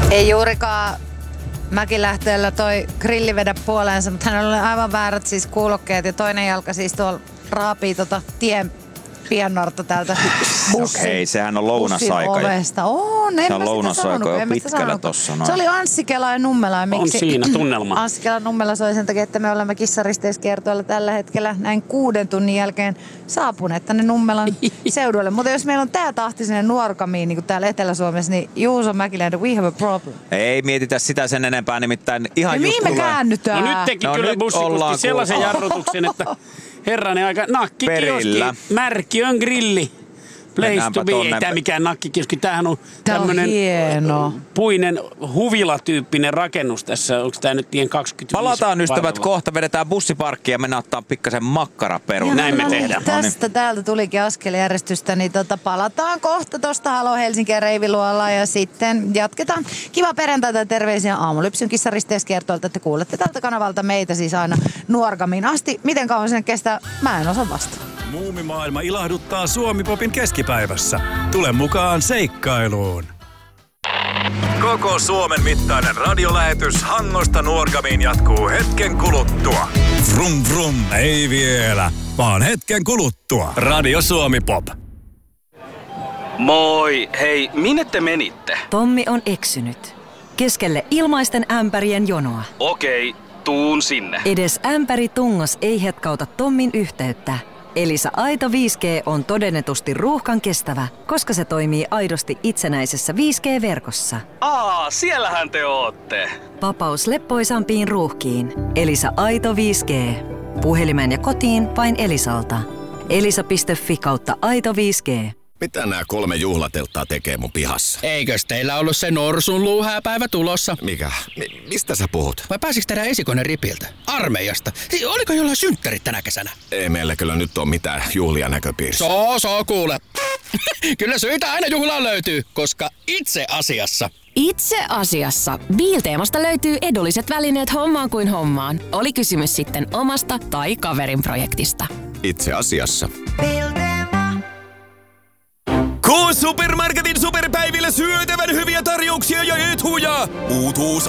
Ei juurikaan Mäkilähteellä toi grilli vedä puoleensa, mutta hänellä oli aivan väärät siis kuulokkeet ja toinen jalka siis tuolla raapii tien piennorta täältä bussin. Okei, sehän on lounasaika. Ovesta. On, en se on mä lounasaika jo sitä pitkällä tossa. Se oli Anssi Kela ja Nummela. On siinä tunnelma. Anssi Kela Nummela soi sen takia, että me olemme kissaristeискiertoilla tällä hetkellä näin 6 tunnin jälkeen saapuneet tänne Nummelan seudulle. Mutta jos meillä on tää tahti sinne Nuorgamiin, niin kuin täällä Etelä-Suomessa, niin Juuso Mäkiläinen, we have a problem. Ei mietitä sitä sen enempää, nimittäin ihan ja just mihin me käännytään? No nyt teki kyllä bussikuski sellaisen jarrutuksen, että herranen aika nakkikioski, Märkiön grilli. Place to be, ei tää mikään nakkikioski, tämähän on tämmönen puinen huvilatyyppinen rakennus tässä. Onko tää nyt tien 25? Palataan ystävät kohta, vedetään bussiparkkiin ja mennään ottaa pikkasen makkaraperun. Näin me tehdään. Tästä täältä tulikin askeljärjestystä, niin palataan kohta tosta Halo Helsinki ja Reiviluola ja sitten jatketaan. Kiva perjantaita ja terveisiä Aamulypsyn kissaristeiskiertoilta, että kuulette tältä kanavalta meitä siis aina Nuorgamiin asti. Miten kauan sinne kestää? Mä en osaa vastata. Muumimaailma ilahduttaa Suomi-popin keskipäivässä. Tule mukaan seikkailuun. Koko Suomen mittainen radiolähetys Hangosta Nuorgamiin jatkuu hetken kuluttua. Vrum vrum, ei vielä, vaan hetken kuluttua. Radio Suomi Pop. Moi, hei, minne te menitte? Tommi on eksynyt. Keskelle ilmaisten ämpärien jonoa. Okei, tuun sinne. Edes ämpäri tungos ei hetkauta Tommin yhteyttä. Elisa Aito 5G on todennetusti ruuhkan kestävä, koska se toimii aidosti itsenäisessä 5G-verkossa. Siellähän te ootte. Vapaus leppoisampiin ruuhkiin. Elisa Aito 5G. Puhelimeen ja kotiin vain Elisalta. elisa.fi/Aito 5G. Mitä nämä 3 juhlatelttaa tekee mun pihassa? Eikös teillä ollut se Norsun luuhääpäivä tulossa? Mikä? Mistä sä puhut? Vai pääsikö teidän esikoinen ripiltä? Armeijasta? Oliko jollain synttärit tänä kesänä? Ei meillä kyllä nyt ole mitään juhlia näköpiirissä. Kuule. Kyllä syitä aina juhlaan löytyy, koska itse asiassa Biilteemasta löytyy edulliset välineet hommaan kuin hommaan. Oli kysymys sitten omasta tai kaverin projektista. Itse asiassa. K-Supermarketin superpäivillä syötävän hyviä tarjouksia ja etuja. Uutuus